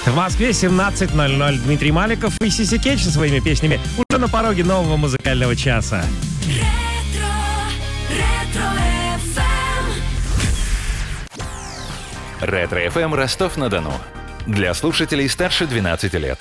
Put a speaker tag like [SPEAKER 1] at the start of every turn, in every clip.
[SPEAKER 1] В Москве 17:00. Дмитрий Маликов и Сиси Кетч со своими песнями уже на пороге нового музыкального часа.
[SPEAKER 2] Ретро-ФМ Ростов-на-Дону. Для слушателей старше 12 лет.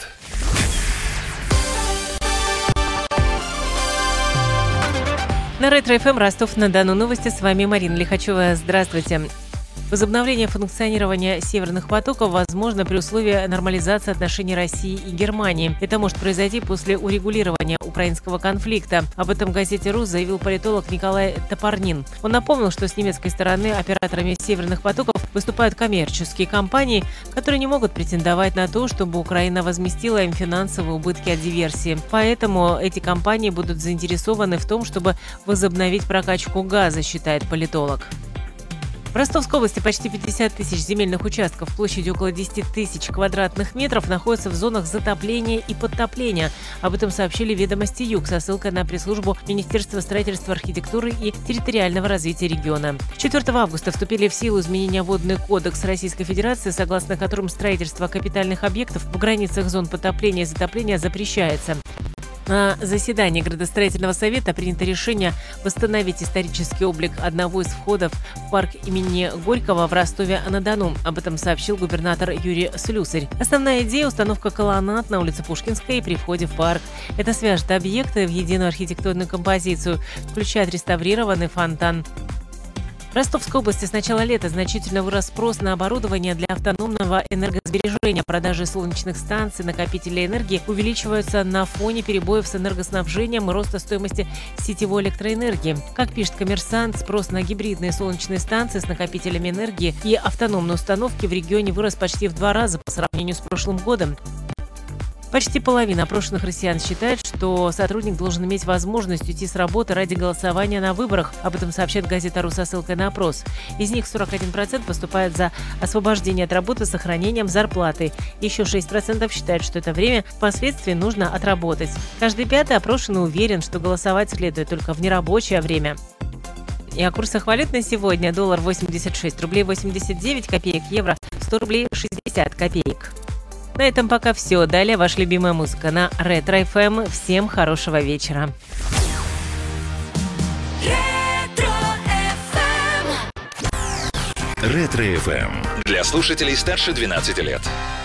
[SPEAKER 3] На Ретро-ФМ Ростов-на-Дону новости. С вами Марина Лихачева. Здравствуйте. Возобновление функционирования северных потоков возможно при условии нормализации отношений России и Германии. Это может произойти после урегулирования украинского конфликта. Об этом газете «РУ» заявил политолог Николай Топорнин. Он напомнил, что с немецкой стороны операторами северных потоков выступают коммерческие компании, которые не могут претендовать на то, чтобы Украина возместила им финансовые убытки от диверсии. Поэтому эти компании будут заинтересованы в том, чтобы возобновить прокачку газа, считает политолог. В Ростовской области почти 50 тысяч земельных участков площадью около 10 тысяч квадратных метров находятся в зонах затопления и подтопления. Об этом сообщили «Ведомости Юг» со ссылкой на пресс-службу Министерства строительства, архитектуры и территориального развития региона. 4 августа вступили в силу изменения в Водный кодекс Российской Федерации, согласно которым строительство капитальных объектов в границах зон подтопления и затопления запрещается. На заседании градостроительного совета принято решение восстановить исторический облик одного из входов в парк имени Горького в Ростове-на-Дону. Об этом сообщил губернатор Юрий Слюсарь. Основная идея – установка колоннад на улице Пушкинской при входе в парк. Это свяжет объекты в единую архитектурную композицию, включая отреставрированный фонтан. В Ростовской области с начала лета значительно вырос спрос на оборудование для автономного энергосбережения. Продажи солнечных станций, накопителей энергии увеличиваются на фоне перебоев с энергоснабжением и роста стоимости сетевой электроэнергии. Как пишет «Коммерсант», спрос на гибридные солнечные станции с накопителями энергии и автономные установки в регионе вырос почти в 2 раза по сравнению с прошлым годом. Почти половина опрошенных россиян считает, что сотрудник должен иметь возможность уйти с работы ради голосования на выборах. Об этом сообщает газета «РУ» со ссылкой на опрос. Из них 41% выступает за освобождение от работы с сохранением зарплаты. Еще 6% считают, что это время впоследствии нужно отработать. Каждый 5-й опрошенный уверен, что голосовать следует только в нерабочее время. И о курсах валют на сегодня. Доллар 86 рублей 89 копеек, евро 100 рублей 60 копеек. На этом пока все. Далее ваша любимая музыка на Ретро-ФМ. Всем хорошего вечера.
[SPEAKER 2] Ретро-ФМ. Для слушателей старше 12 лет.